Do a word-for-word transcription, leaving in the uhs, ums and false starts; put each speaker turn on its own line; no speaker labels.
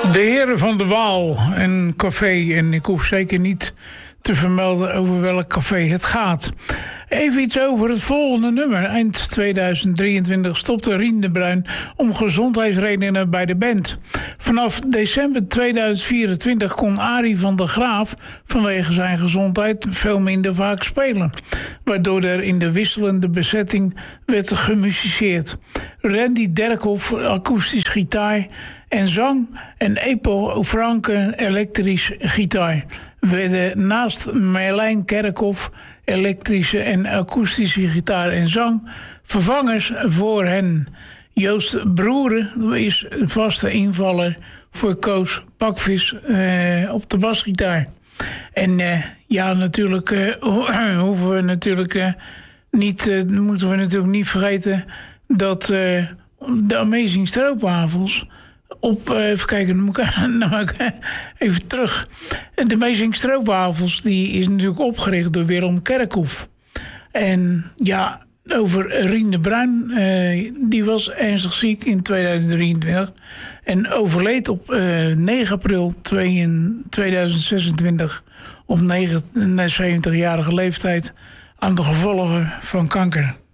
De Heren van de Waal, een café. En ik hoef zeker niet te vermelden over welk café het gaat. Even iets over het volgende nummer. Eind tweeduizend drieëntwintig stopte Rien de Bruin om gezondheidsredenen bij de band. Vanaf december tweeduizend vierentwintig kon Arie van der Graaf vanwege zijn gezondheid veel minder vaak spelen, waardoor er in de wisselende bezetting werd gemusiceerd. Randy Derkhoff akoestisch gitaar en zang en Epo Franke elektrisch gitaar werden naast Merlijn Kerkhoff elektrische en akoestische gitaar en zang vervangers voor hen. Joost Broeren is een vaste invaller voor Koos Pakvis uh, op de basgitaar. En uh, ja, natuurlijk uh, hoeven we natuurlijk uh, niet, uh, moeten we natuurlijk niet vergeten dat uh, de Amazing Stroopwafels op, uh, even kijken, dan moet ik, dan moet ik even terug. De Amazing Stroopwafels die is natuurlijk opgericht door Willem Kerkhoff. En ja, over Rien de Bruin, uh, die was ernstig ziek in tweeduizend drieëntwintig en overleed op uh, negen april tweeduizend zesentwintig op negenenzeventigjarige leeftijd aan de gevolgen van kanker.